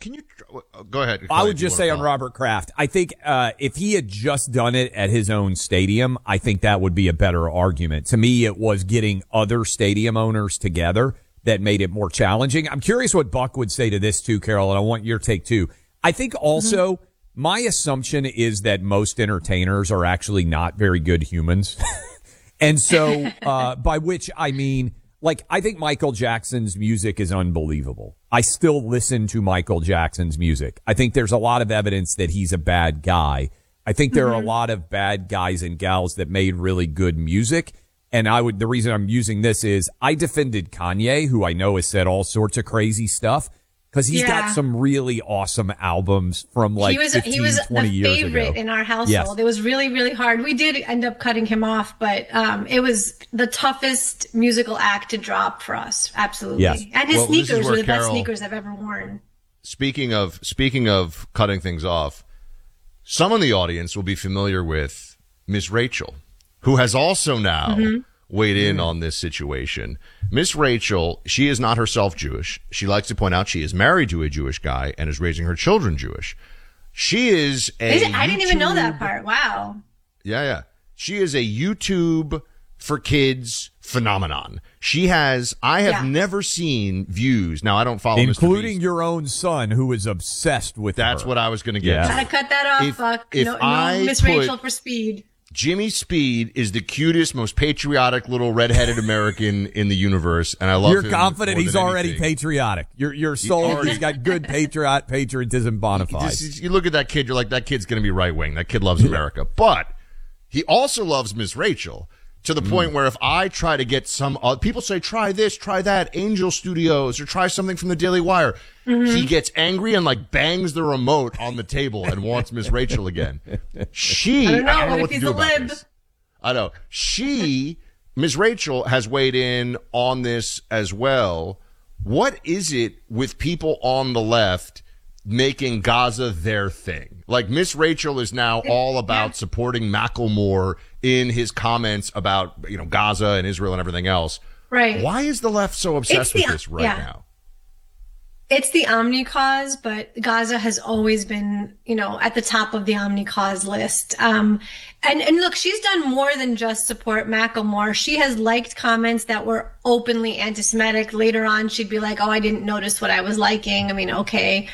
can you go ahead? I would just say on Robert Kraft, I think if he had just done it at his own stadium, I think that would be a better argument. To me, it was getting other stadium owners together that made it more challenging. I'm curious what Buck would say to this too, Carol, and I want your take too. I think also my assumption is that most entertainers are actually not very good humans. And so by which I mean, like, I think Michael Jackson's music is unbelievable. I still listen to Michael Jackson's music. I think there's a lot of evidence that he's a bad guy. I think there are a lot of bad guys and gals that made really good music. And the reason I'm using this is I defended Kanye, who I know has said all sorts of crazy stuff, because he's got some really awesome albums from like 15, 20 years ago. He was a favorite in our household. Yes. It was really, really hard. We did end up cutting him off, but it was the toughest musical act to drop for us. Absolutely. Yes. And his sneakers were the best sneakers I've ever worn. Speaking of cutting things off, some in the audience will be familiar with Miss Rachel, who has also now weighed in on this situation. Miss Rachel, she is not herself Jewish. She likes to point out she is married to a Jewish guy and is raising her children Jewish. She is I didn't even know that part. Wow. Yeah. She is a YouTube for kids phenomenon. I have never seen views. Now, I don't follow including your own son, who is obsessed with That's her. what I was going to get. Gotta cut that off, Buck. No Miss Rachel for Speed. Jimmy Speed is the cutest, most patriotic little redheaded American in the universe, and I love him. You're confident he's already patriotic. You're sold. He's got good patriotism bona fide. You look at that kid, you're like, that kid's going to be right wing. That kid loves America. But he also loves Miss Rachel to the point where if I try to get people say, try this, try that, Angel Studios, or try something from the Daily Wire. He gets angry and like bangs the remote on the table and wants Miss Rachel again. I don't know what to do about this. I know. Miss Rachel has weighed in on this as well. What is it with people on the left making Gaza their thing? Like, Miss Rachel is now all about supporting Macklemore in his comments about, Gaza and Israel and everything else. Right. Why is the left so obsessed with this right now? It's the Omni cause, but Gaza has always been, at the top of the Omni cause list. And look, she's done more than just support Macklemore. She has liked comments that were openly anti-Semitic. Later on, she'd be like, "Oh, I didn't notice what I was liking." I mean, okay.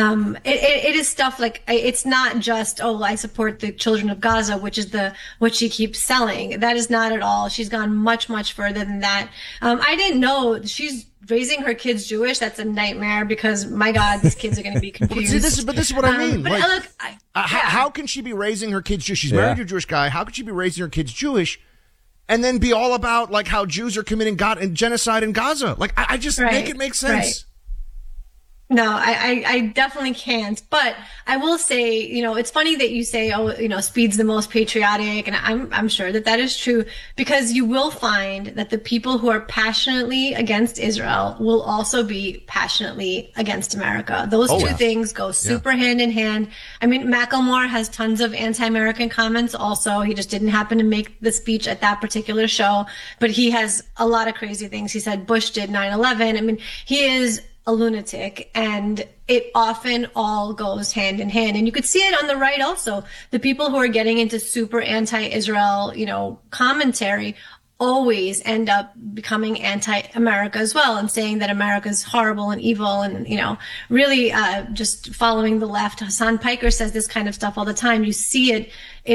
It is stuff like, it's not just, "Oh, I support the children of Gaza," which is what she keeps selling. That is not at all. She's gone much, much further than that. I didn't know she's raising her kids Jewish. That's a nightmare because, my God, these kids are going to be confused. This is what I mean. But like, look, how can she be raising her kids Jewish? She's married to a Jewish guy. How could she be raising her kids Jewish and then be all about like how Jews are committing genocide in Gaza? Like, I just make it make sense. Right. No, I definitely can't. But I will say, it's funny that you say, Speed's the most patriotic. And I'm sure that is true, because you will find that the people who are passionately against Israel will also be passionately against America. Those two things go super hand in hand. I mean, Macklemore has tons of anti-American comments also. He just didn't happen to make the speech at that particular show, but he has a lot of crazy things. He said Bush did 9/11. I mean, he is a lunatic, and it often all goes hand in hand. And you could see it on the right also. The people who are getting into super anti-Israel, commentary always end up becoming anti-America as well, and saying that America is horrible and evil and, really just following the left. Hassan Piker says this kind of stuff all the time. You see it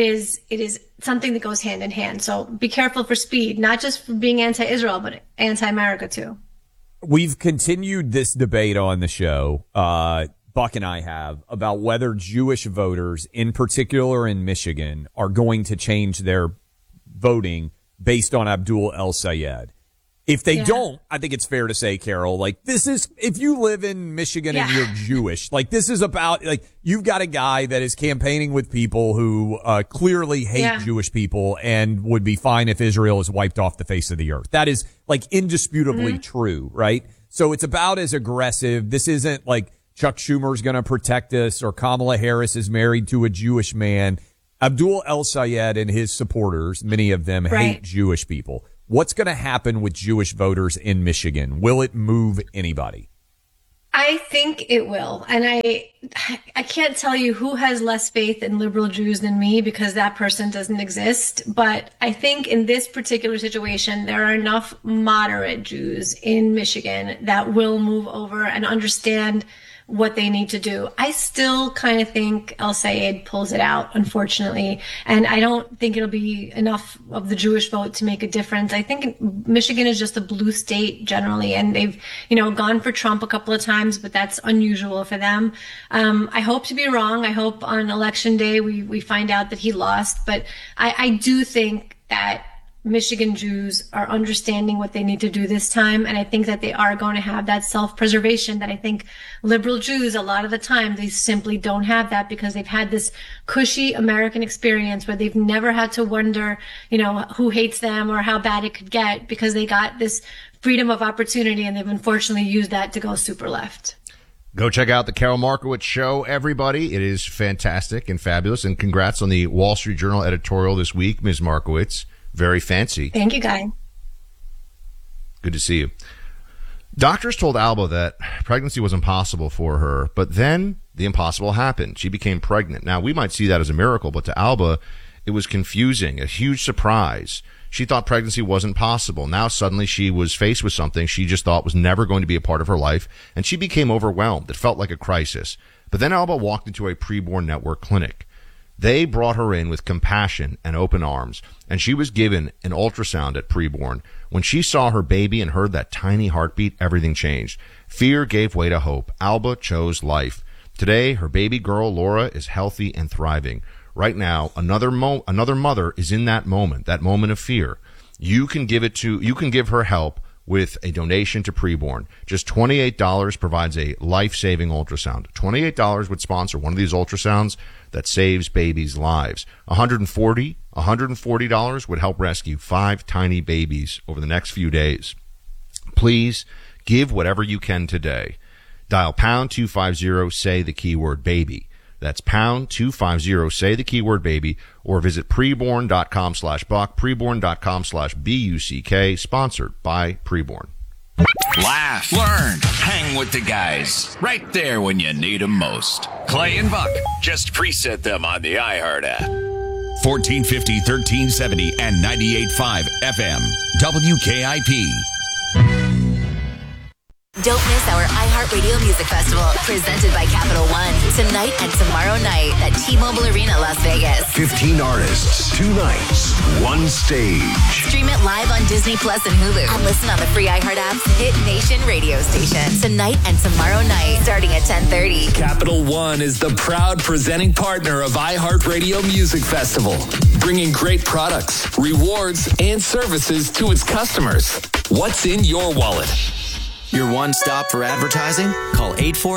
is something that goes hand in hand. So be careful for Speed, not just for being anti-Israel, but anti-America too. We've continued this debate on the show, Buck and I have, about whether Jewish voters, in particular in Michigan, are going to change their voting based on Abdul El-Sayed. If they don't, I think it's fair to say, Carol, like, if you live in Michigan and you're Jewish, like, this is about, like, you've got a guy that is campaigning with people who clearly hate Jewish people and would be fine if Israel is wiped off the face of the earth. That is, like, indisputably true, right? So it's about as aggressive. This isn't like Chuck Schumer's going to protect us or Kamala Harris is married to a Jewish man. Abdul El-Sayed and his supporters, many of them hate Jewish people. What's going to happen with Jewish voters in Michigan? Will it move anybody? I think it will. And I can't tell you who has less faith in liberal Jews than me because that person doesn't exist. But I think in this particular situation, there are enough moderate Jews in Michigan that will move over and understand what they need to do. I still kind of think El Sayed pulls it out, unfortunately. And I don't think it'll be enough of the Jewish vote to make a difference. I think Michigan is just a blue state generally, and they've, gone for Trump a couple of times, but that's unusual for them. I hope to be wrong. I hope on election day we find out that he lost, but I do think that Michigan Jews are understanding what they need to do this time. And I think that they are going to have that self-preservation that I think liberal Jews, a lot of the time, they simply don't have that because they've had this cushy American experience where they've never had to wonder, who hates them or how bad it could get because they got this freedom of opportunity and they've unfortunately used that to go super left. Go check out the Carol Markowitz Show, everybody. It is fantastic and fabulous. And congrats on the Wall Street Journal editorial this week, Ms. Markowitz. Very fancy. Thank you, Guy. Good to see you. Doctors told Alba that pregnancy was impossible for her, but then the impossible happened. She became pregnant. Now, we might see that as a miracle, but to Alba, it was confusing, a huge surprise. She thought pregnancy wasn't possible. Now, suddenly, she was faced with something she just thought was never going to be a part of her life, and she became overwhelmed. It felt like a crisis. But then Alba walked into a preborn network clinic. They brought her in with compassion and open arms, and she was given an ultrasound at preborn. When she saw her baby and heard that tiny heartbeat, everything changed. Fear gave way to hope. Alba chose life. Today, her baby girl, Laura, is healthy and thriving. Right now, another mother is in that moment of fear. You can give her help with a donation to Preborn. Just $28 provides a life-saving ultrasound. $28 would sponsor one of these ultrasounds that saves babies' lives. $140 would help rescue 5 tiny babies over the next few days. Please give whatever you can today. Dial pound 250, say the keyword baby. That's pound 250, say the keyword baby, or visit preborn.com/buck, preborn.com/BUCK, sponsored by Preborn. Laugh, learn, hang with the guys. Right there when you need them most. Clay and Buck, just preset them on the iHeart app. 1450, 1370, and 98.5 FM. WKIP. Don't miss our iHeartRadio Music Festival, presented by Capital One, tonight and tomorrow night at T-Mobile Arena, Las Vegas. 15 artists, 2 nights, 1 stage. Stream it live on Disney Plus and Hulu, and listen on the free iHeart app's Hit Nation radio station. Tonight and tomorrow night, starting at 10:30. Capital One is the proud presenting partner of iHeartRadio Music Festival, bringing great products, rewards, and services to its customers. What's in your wallet? Your one stop for advertising? Call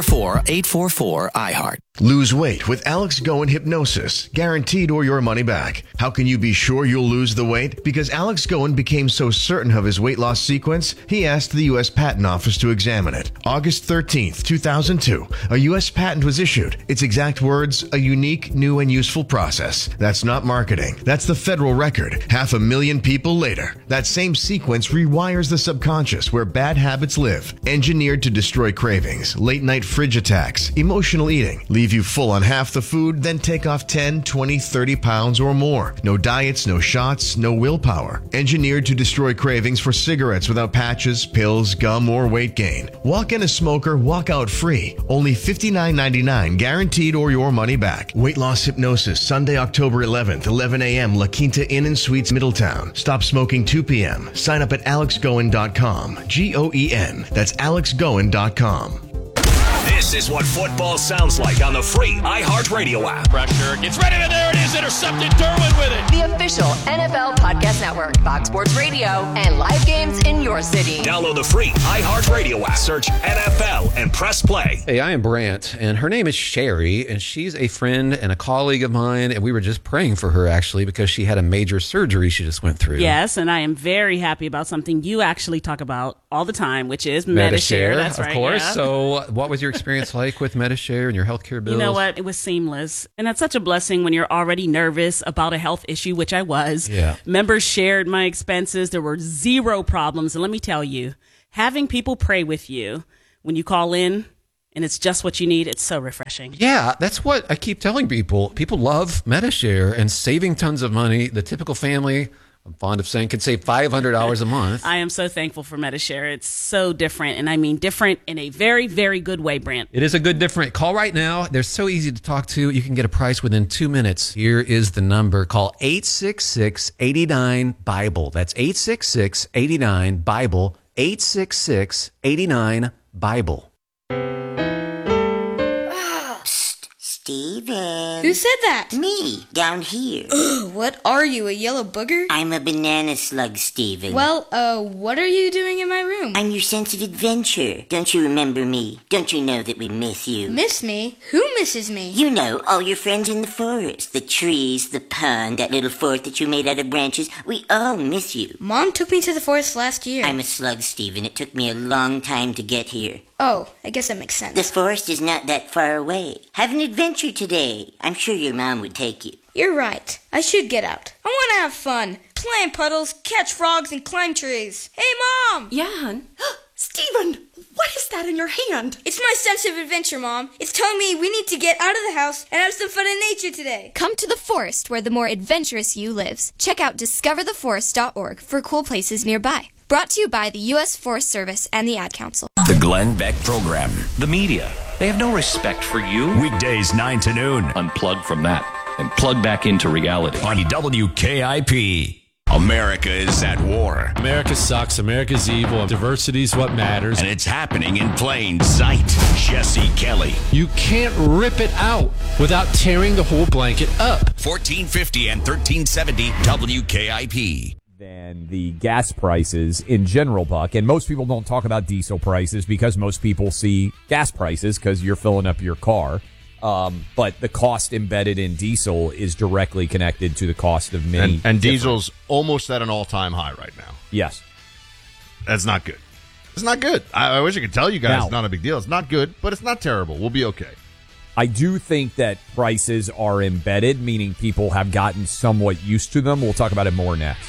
844-844-iHeart. Lose weight with Alex Goen Hypnosis. Guaranteed or your money back. How can you be sure you'll lose the weight? Because Alex Goen became so certain of his weight loss sequence, he asked the U.S. Patent Office to examine it. August 13th, 2002, a U.S. patent was issued. Its exact words, a unique, new, and useful process. That's not marketing. That's the federal record. 500,000 people later. That same sequence rewires the subconscious where bad habits live. Engineered to destroy cravings, late night fridge attacks, emotional eating, leave you full on half the food, then take off 10, 20, 30 pounds or more. No diets, no shots, no willpower. Engineered to destroy cravings for cigarettes without patches, pills, gum, or weight gain. Walk in a smoker, walk out free. Only $59.99, guaranteed or your money back. Weight Loss Hypnosis, Sunday, October 11th, 11 a.m., La Quinta Inn and Suites, Middletown. Stop smoking 2 p.m. Sign up at alexgoen.com. Goen. That's alexgoen.com. This is what football sounds like on the free iHeartRadio app. Pressure gets ready, and there it is, intercepted. Derwin with it. The official NFL Podcast Network, Fox Sports Radio, and live games in your city. Download the free iHeartRadio app. Search NFL and press play. Hey, I am Brant, and her name is Sherry, and she's a friend and a colleague of mine, and we were just praying for her, actually, because she had a major surgery she just went through. Yes, and I am very happy about something you actually talk about all the time, which is Medi-Share. That's right, of course. Yeah. So what was your experience like with Medi-Share and your healthcare bills? You know what? It was seamless. And that's such a blessing when you're already nervous about a health issue, which I was. Yeah. Members shared my expenses. There were 0 problems. And let me tell you, having people pray with you when you call in and it's just what you need. It's so refreshing. Yeah, that's what I keep telling people. People love Medi-Share and saving tons of money. The typical family, I'm fond of saying, can save $500 a month. I am so thankful for Medi-Share. It's so different, and I mean different in a very, very good way, Brent. It is a good different. Call right now. They're so easy to talk to. You can get a price within 2 minutes. Here is the number. Call 866-89-BIBLE. That's 866-89-BIBLE. 866-89-BIBLE. Steven. Who said that? Me, down here. What are you, a yellow booger? I'm a banana slug, Steven. Well, what are you doing in my room? I'm your sense of adventure. Don't you remember me? Don't you know that we miss you? Miss me? Who misses me? You know, all your friends in the forest. The trees, the pond, that little fort that you made out of branches. We all miss you. Mom took me to the forest last year. I'm a slug, Steven. It took me a long time to get here. Oh, I guess that makes sense. The forest is not that far away. Have an adventure today. I'm sure your mom would take you. You're right. I should get out. I want to have fun. Play in puddles, catch frogs, and climb trees. Hey, Mom! Yeah, hon? Steven, what is that in your hand? It's my sense of adventure, Mom. It's telling me we need to get out of the house and have some fun in nature today. Come to the forest where the more adventurous you lives. Check out discovertheforest.org for cool places nearby. Brought to you by the U.S. Forest Service and the Ad Council. The Glenn Beck Program. The media, they have no respect for you. Weekdays 9 to noon. Unplug from that and plug back into reality. On WKIP. America is at war. America sucks. America's evil. Diversity's what matters. And it's happening in plain sight. Jesse Kelly. You can't rip it out without tearing the whole blanket up. 1450 and 1370 WKIP. Than the gas prices in general, Buck. And most people don't talk about diesel prices because most people see gas prices because you're filling up your car. But the cost embedded in diesel is directly connected to the cost of many. And diesel's almost at an all-time high right now. Yes. That's not good. It's not good. I wish I could tell you guys it's not a big deal. It's not good, but it's not terrible. We'll be okay. I do think that prices are embedded, meaning people have gotten somewhat used to them. We'll talk about it more next.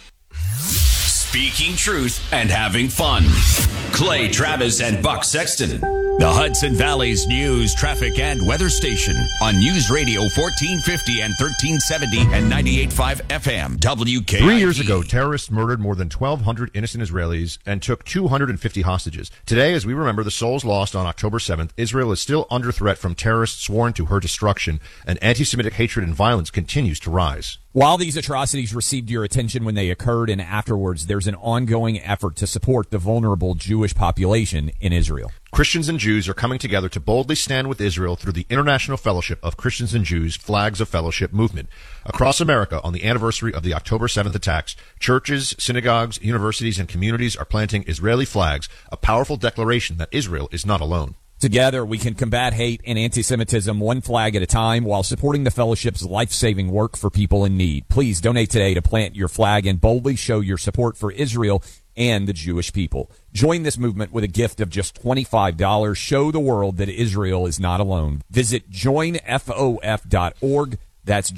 Speaking truth and having fun. Clay Travis and Buck Sexton. The Hudson Valley's news, traffic, and weather station on News Radio 1450 and 1370 and 98.5 FM WKIP. 3 years ago, terrorists murdered more than 1,200 innocent Israelis and took 250 hostages. Today, as we remember the souls lost on October 7th, Israel is still under threat from terrorists sworn to her destruction, and anti-Semitic hatred and violence continues to rise. While these atrocities received your attention when they occurred and afterwards, there's an ongoing effort to support the vulnerable Jewish population in Israel. Christians and Jews are coming together to boldly stand with Israel through the International Fellowship of Christians and Jews Flags of Fellowship movement. Across America, on the anniversary of the October 7th attacks, churches, synagogues, universities, and communities are planting Israeli flags, a powerful declaration that Israel is not alone. Together, we can combat hate and anti-Semitism one flag at a time while supporting the fellowship's life-saving work for people in need. Please donate today to plant your flag and boldly show your support for Israel and the Jewish people. Join this movement with a gift of just $25. Show the world that Israel is not alone. Visit joinfof.org. That's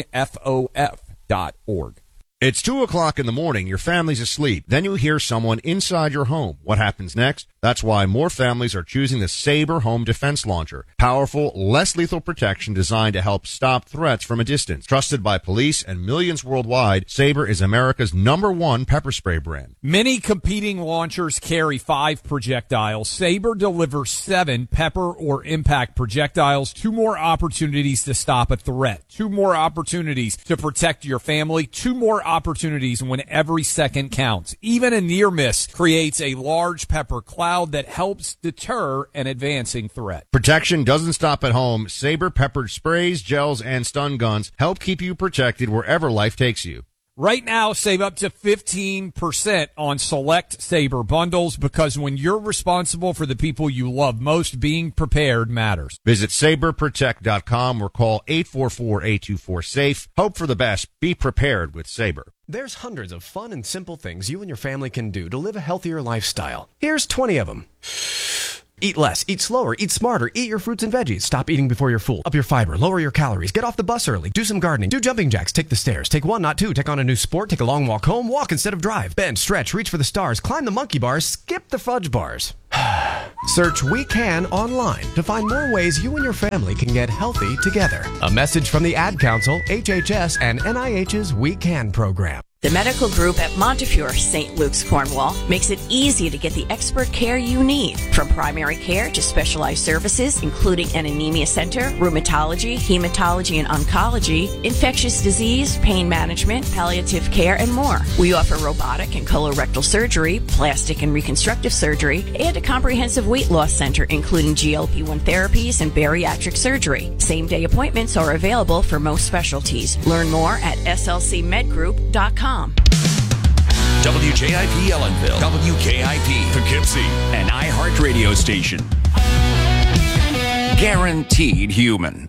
joinfof.org. It's 2 o'clock in the morning. Your family's asleep. Then you hear someone inside your home. What happens next? That's why more families are choosing the Sabre Home Defense Launcher. Powerful, less lethal protection designed to help stop threats from a distance. Trusted by police and millions worldwide, Sabre is America's #1 pepper spray brand. Many competing launchers carry 5 projectiles. Sabre delivers 7 pepper or impact projectiles. 2 more opportunities to stop a threat. 2 more opportunities to protect your family. 2 more opportunities when every second counts. Even a near miss creates a large pepper cloud that helps deter an advancing threat. Protection doesn't stop at home. Sabre peppered sprays, gels, and stun guns help keep you protected wherever life takes you. Right now, save up to 15% on select Sabre bundles because when you're responsible for the people you love most, being prepared matters. Visit SabreProtect.com or call 844-824-SAFE. Hope for the best. Be prepared with Sabre. There's hundreds of fun and simple things you and your family can do to live a healthier lifestyle. Here's 20 of them. Eat less, eat slower, eat smarter, eat your fruits and veggies. Stop eating before you're full. Up your fiber, lower your calories, get off the bus early, do some gardening, do jumping jacks, take the stairs, take 1, not 2, take on a new sport, take a long walk home, walk instead of drive, bend, stretch, reach for the stars, climb the monkey bars, skip the fudge bars. Search We Can online to find more ways you and your family can get healthy together. A message from the Ad Council, HHS, and NIH's We Can program. The medical group at Montefiore St. Luke's, Cornwall, makes it easy to get the expert care you need. From primary care to specialized services, including an anemia center, rheumatology, hematology and oncology, infectious disease, pain management, palliative care, and more. We offer robotic and colorectal surgery, plastic and reconstructive surgery, and a comprehensive weight loss center, including GLP-1 therapies and bariatric surgery. Same-day appointments are available for most specialties. Learn more at slcmedgroup.com. WJIP Ellenville, WKIP Poughkeepsie, an iHeart radio station. Guaranteed human.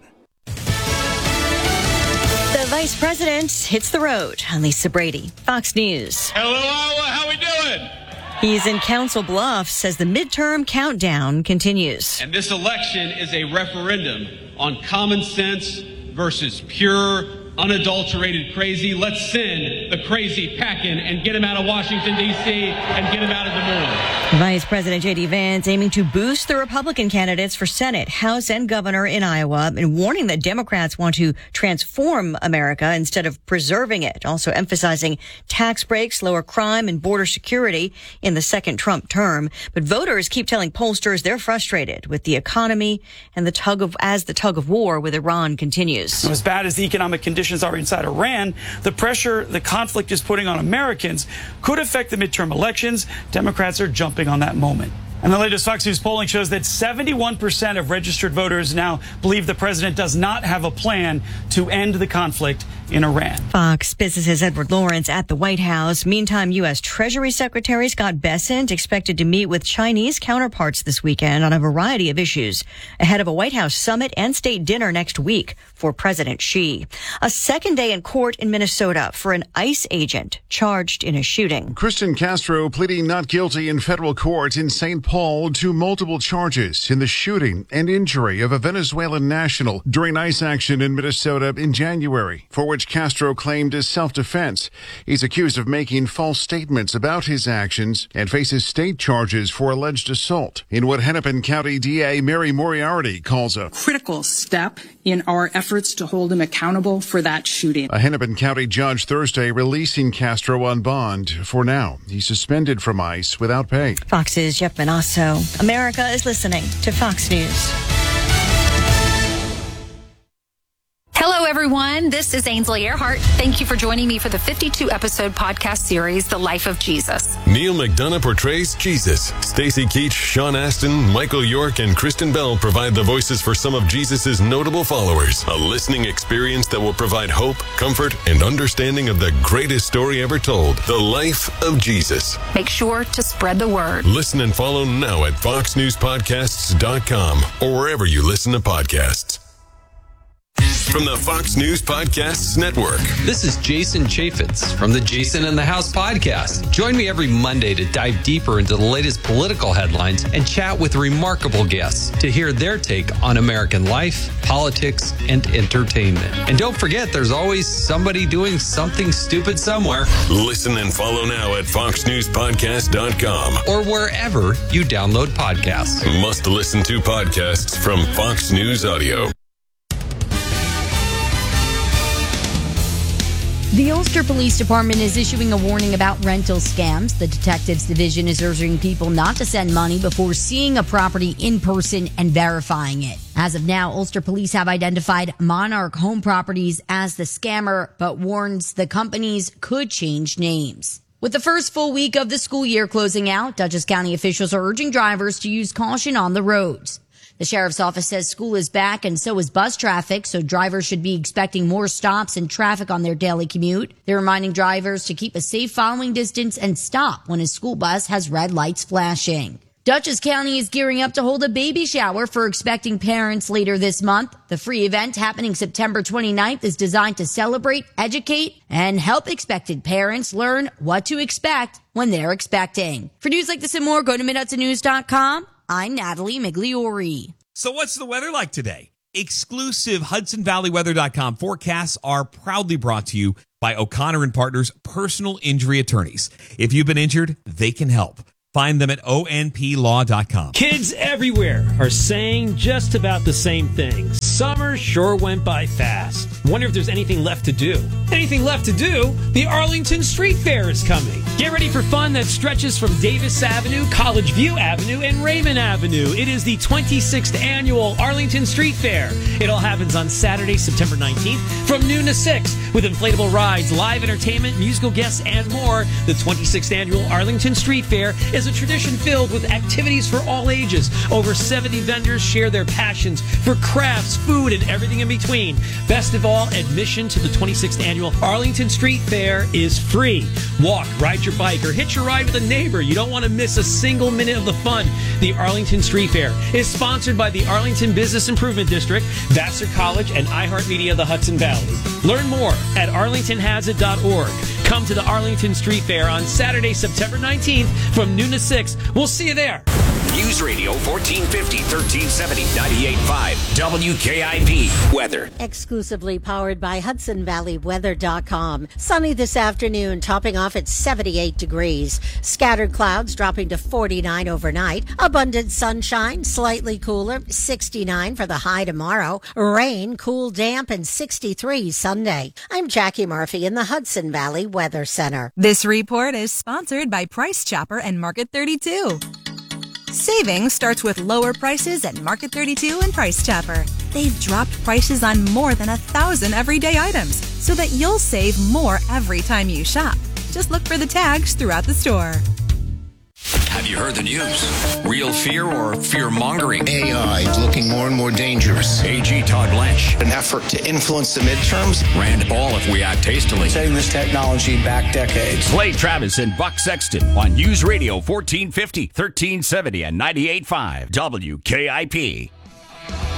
The vice president hits the road. Lisa Brady, Fox News. Hello, Iowa. How we doing? He's in Council Bluffs as the midterm countdown continues. And this election is a referendum on common sense versus pure, unadulterated crazy. Let's send the crazy packing and get him out of Washington, D.C. and get him out of Des Moines. Vice President J.D. Vance aiming to boost the Republican candidates for Senate, House, and governor in Iowa, and warning that Democrats want to transform America instead of preserving it. Also emphasizing tax breaks, lower crime, and border security in the second Trump term. But voters keep telling pollsters they're frustrated with the economy and the tug of war with Iran continues. As bad as the economic conditions are inside Iran, the pressure the conflict is putting on Americans could affect the midterm elections. Democrats are jumping on that moment. And the latest Fox News polling shows that 71% of registered voters now believe the president does not have a plan to end the conflict in Iran. Fox Business's Edward Lawrence at the White House. Meantime, U.S. Treasury Secretary Scott Bessent expected to meet with Chinese counterparts this weekend on a variety of issues ahead of a White House summit and state dinner next week for President Xi. A second day in court in Minnesota for an ICE agent charged in a shooting. Kristen Castro pleading not guilty in federal court in St. Paul to multiple charges in the shooting and injury of a Venezuelan national during ICE action in Minnesota in January, for which Castro claimed as self-defense. He's accused of making false statements about his actions and faces state charges for alleged assault in what Hennepin County DA Mary Moriarty calls a critical step in our efforts to hold him accountable for that shooting. A Hennepin County judge Thursday releasing Castro on bond. For now, he's suspended from ICE without pay. Fox's Jeff Manasso. America is listening to Fox News. Hello, everyone. This is Ainsley Earhart. Thank you for joining me for the 52-episode podcast series, The Life of Jesus. Neil McDonough portrays Jesus. Stacey Keach, Sean Astin, Michael York, and Kristen Bell provide the voices for some of Jesus' notable followers. A listening experience that will provide hope, comfort, and understanding of the greatest story ever told, The Life of Jesus. Make sure to spread the word. Listen and follow now at foxnewspodcasts.com or wherever you listen to podcasts. From the Fox News Podcasts Network. This is Jason Chaffetz from the Jason in the House podcast. Join me every Monday to dive deeper into the latest political headlines and chat with remarkable guests to hear their take on American life, politics, and entertainment. And don't forget, there's always somebody doing something stupid somewhere. Listen and follow now at foxnewspodcast.com or wherever you download podcasts. Must listen to podcasts from Fox News Audio. The Ulster Police Department is issuing a warning about rental scams. The Detectives Division is urging people not to send money before seeing a property in person and verifying it. As of now, Ulster Police have identified Monarch Home Properties as the scammer, but warns the companies could change names. With the first full week of the school year closing out, Dutchess County officials are urging drivers to use caution on the roads. The sheriff's office says school is back and so is bus traffic, so drivers should be expecting more stops and traffic on their daily commute. They're reminding drivers to keep a safe following distance and stop when a school bus has red lights flashing. Dutchess County is gearing up to hold a baby shower for expecting parents later this month. The free event happening September 29th is designed to celebrate, educate, and help expectant parents learn what to expect when they're expecting. For news like this and more, go to MidHudsonNews.com. I'm Natalie Migliori. So what's the weather like today? Exclusive HudsonValleyWeather.com forecasts are proudly brought to you by O'Connor & Partners Personal Injury Attorneys. If you've been injured, they can help. Find them at onplaw.com. Kids everywhere are saying just about the same things. Summer sure went by fast. Wonder if there's anything left to do. Anything left to do? The Arlington Street Fair is coming. Get ready for fun that stretches from Davis Avenue, College View Avenue, and Raymond Avenue. It is the 26th annual Arlington Street Fair. It all happens on Saturday, September 19th from noon to 6 with inflatable rides, live entertainment, musical guests, and more. The 26th annual Arlington Street Fair is a tradition filled with activities for all ages. Over 70 vendors share their passions for crafts, food, and everything in between. Best of all, admission to the 26th annual Arlington Street Fair is free. Walk, ride your bike, or hitch a ride with a neighbor. You don't want to miss a single minute of the fun. The Arlington Street Fair is sponsored by the Arlington Business Improvement District, Vassar College, and iHeartMedia the Hudson Valley. Learn more at arlingtonhasit.org. Come to the Arlington Street Fair on Saturday, September 19th from noon to 6. We'll see you there. News Radio 1450, 1370, 98.5, WKIP. Weather. Exclusively powered by HudsonValleyWeather.com. Sunny this afternoon, topping off at 78 degrees. Scattered clouds dropping to 49 overnight. Abundant sunshine, slightly cooler, 69 for the high tomorrow. Rain, cool, damp, and 63 Sunday. I'm Jackie Murphy in the Hudson Valley Weather Center. This report is sponsored by Price Chopper and Market 32. Savings starts with lower prices at Market 32 and Price Chopper. They've dropped prices on more than 1,000 everyday items so that you'll save more every time you shop. Just look for the tags throughout the store. Have you heard the news? Real fear or fear-mongering? AI is looking more and more dangerous. AG Todd Blanche. An effort to influence the midterms. Rand Paul if we act hastily. Setting this technology back decades. Clay Travis and Buck Sexton on News Radio 1450, 1370, and 98.5 WKIP.